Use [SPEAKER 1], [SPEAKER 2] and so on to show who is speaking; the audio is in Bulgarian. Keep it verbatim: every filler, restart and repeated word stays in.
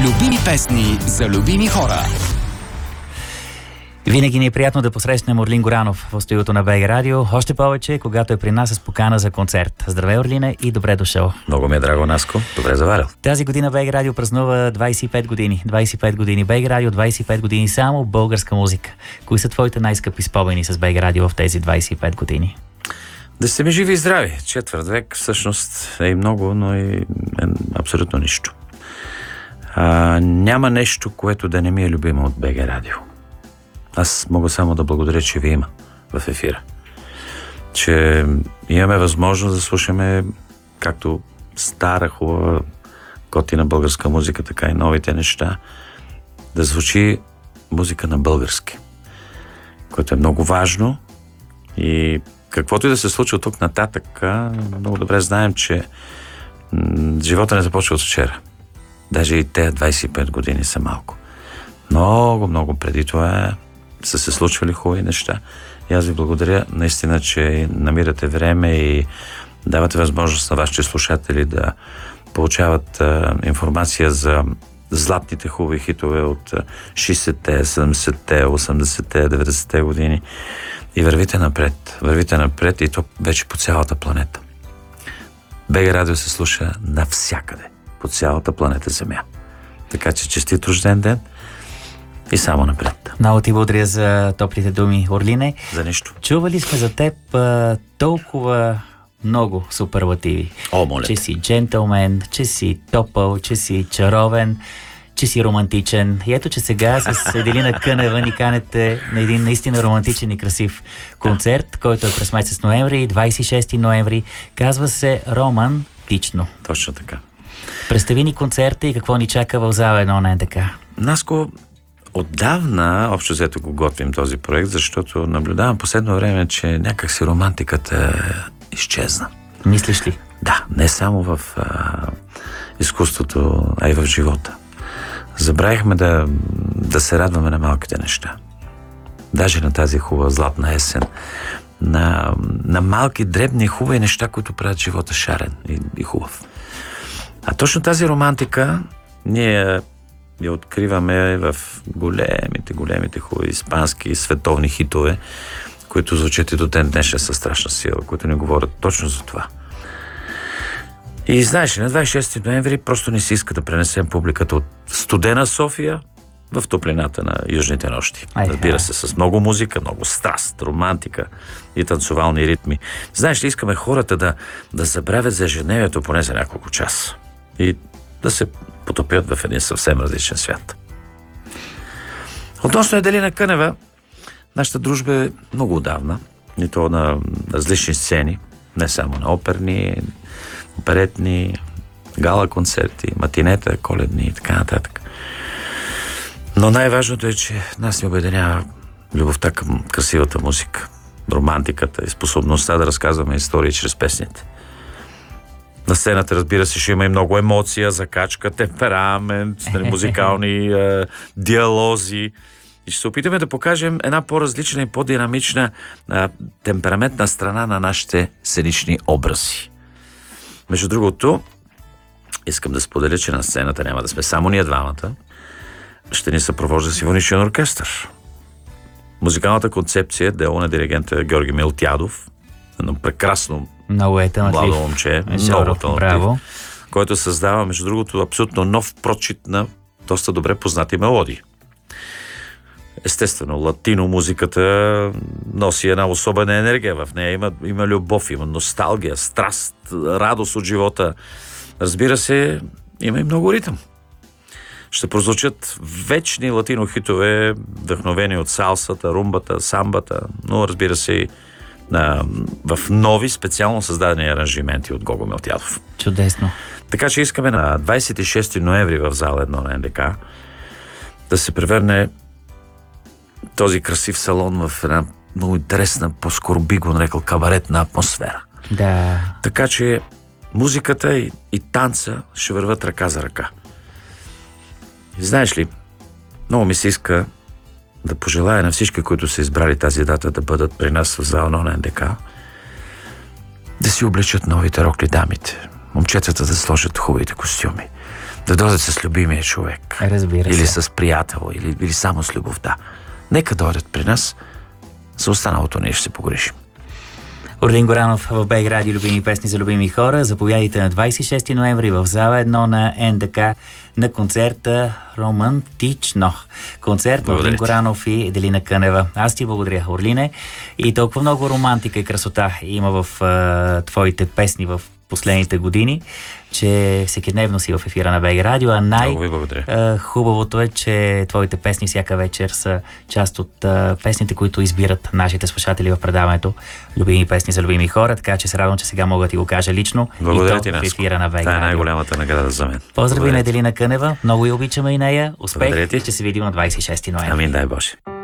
[SPEAKER 1] Любими песни за любими хора.
[SPEAKER 2] Винаги ни е приятно да посрещнем Орлин Горанов в студиото на БГ Радио. Още повече, когато е при нас с покана за концерт. Здравей, Орлине, и добре дошъл.
[SPEAKER 3] Много ми е драго, Наско. Добре заварил.
[SPEAKER 2] Тази година БГ Радио празнува двайсет и пет години. двайсет и пет години БГ Радио, двайсет и пет години само българска музика. Кои са твоите най-скъпи спомени с БГ Радио в тези двайсет и пет години?
[SPEAKER 3] Да сте ми живи и здрави. Четвърт век всъщност е и много, но и е абсолютно нищо. А, няма нещо, което да не ми е любимо от БГ Радио. Аз мога само да благодаря, че ви има в ефира. Че имаме възможност да слушаме както стара, хубава, готина българска музика, така и новите неща. Да звучи музика на български. Което е много важно. И каквото и да се случи от тук нататък, много добре знаем, че м- живота не започва от вчера. Даже и те двайсет и пет години са малко. Много, много преди това са се случвали хубави неща. И аз ви благодаря наистина, че намирате време и давате възможност на вашите слушатели да получават а, информация за златните хубави хитове от шейсетте, седемдесетте, осемдесетте, деветдесетте години. И вървите напред. Вървите напред и то вече по цялата планета. БГ Радио се слуша навсякъде. По цялата планета Земя. Така че честит рожден ден и само напред.
[SPEAKER 2] Много ти благодаря за топлите думи, Орлине.
[SPEAKER 3] За нищо.
[SPEAKER 2] Чували сме за теб а, толкова много суперлативи.
[SPEAKER 3] О, моля.
[SPEAKER 2] Че си джентълмен, че си топъл, че си чаровен, че си романтичен. И ето, че сега с Еделина Кънева ни канете на един наистина романтичен и красив концерт, който е през месец ноември, двайсет и шести ноември. Казва се Романтично.
[SPEAKER 3] Точно така.
[SPEAKER 2] Представи ни концерта и какво ни чака в зала едно на НДК.
[SPEAKER 3] Наско, отдавна, общо взето го готвим този проект, защото наблюдавам последно време, че някак си романтиката изчезна.
[SPEAKER 2] Мислиш ли?
[SPEAKER 3] Да, не само в а, изкуството, а и в живота. Забравихме да, да се радваме на малките неща. Даже на тази хубава златна есен. На, на малки, дребни, хубави неща, които правят живота шарен и, и хубав. А точно тази романтика ние я откриваме в големите, големите хубави испански и световни хитове, които звучат и до ден днешен със страшна сила, които ни говорят точно за това. И знаеш ли, на двайсет и шести ноември просто не се иска да пренесем публиката от студена София в топлината на южните нощи.
[SPEAKER 2] Ай,
[SPEAKER 3] Разбира се, с много музика, много страст, романтика и танцовални ритми. Знаеш ли, искаме хората да, да забравят за ежедневието поне за няколко часа и да се потопят в един съвсем различен свят. Относно Еделина Кънева, нашата дружба е много отдавна, и то на различни сцени, не само на оперни, оперетни, гала концерти, матинета, коледни и така нататък. Но най-важното е, че нас ни обединява любовта към красивата музика, романтиката и способността да разказваме истории чрез песните. На сцената, разбира се, ще има и много емоция, закачка, темперамент, музикални е, диалози. И ще се опитаме да покажем една по-различна и по-динамична е, темпераментна страна на нашите сценични образи. Между другото, искам да споделя, че на сцената няма да сме само ние двамата. Ще ни съпровожда симфоничен оркестър. Музикалната концепция е дело на диригента Георги Милтядов, едно прекрасно
[SPEAKER 2] много е талантлив.
[SPEAKER 3] Младо момче, много талантлив, който създава, между другото, абсолютно нов прочит на доста добре познати мелодии. Естествено, латино музиката носи една особена енергия в нея. Има, има любов, има носталгия, страст, радост от живота. Разбира се, има и много ритъм. Ще прозвучат вечни латино хитове, вдъхновени от салсата, румбата, самбата, но разбира се и а, в нови специално създадени аранжименти от Гого Милтядов.
[SPEAKER 2] Чудесно.
[SPEAKER 3] Така че искаме на двайсет и шести ноември в зала едно на НДК да се превърне този красив салон в една много интересна, по-скоро би го нарекал кабаретна атмосфера.
[SPEAKER 2] Да.
[SPEAKER 3] Така че музиката и, и танца ще върват ръка за ръка. И знаеш ли, много ми се иска да пожелая на всички, които са избрали тази дата да бъдат при нас в зала на НДК, да си облечат новите рокли дамите, момчетата да сложат хубавите костюми, Да дойдат с любимия човек.
[SPEAKER 2] Разбира
[SPEAKER 3] Или
[SPEAKER 2] се.
[SPEAKER 3] с приятел, или, или само с любовта. Нека дойдат при нас. За останалото ние ще се погрешим.
[SPEAKER 2] Орлин Горанов в БГ Радио, любими песни за любими хора. Заповядайте на двадесет и шести ноември в зала едно на НДК на концерта Романтично. Концерт на Орлин Горанов и Делина Кънева. Аз ти благодаря, Орлине. И толкова много романтика и красота има в а, твоите песни в последните години, че всекидневно си в ефира на БГ Радио, а най-хубавото е, че твоите песни всяка вечер са част от а, песните, които избират нашите слушатели в предаването Любими песни за любими хора, така че се радвам, че сега мога да ти го кажа лично.
[SPEAKER 3] Благодаря
[SPEAKER 2] и
[SPEAKER 3] ти,
[SPEAKER 2] то в
[SPEAKER 3] Наско.
[SPEAKER 2] ефира на БГ
[SPEAKER 3] Това е
[SPEAKER 2] Радио.
[SPEAKER 3] най-голямата награда за мен.
[SPEAKER 2] Поздрави на Делина Кънева, много я обичаме и нея. Успех,
[SPEAKER 3] Благодаря ти.
[SPEAKER 2] ще се видим на двадесет и шести ноември.
[SPEAKER 3] Амин, дай Боже.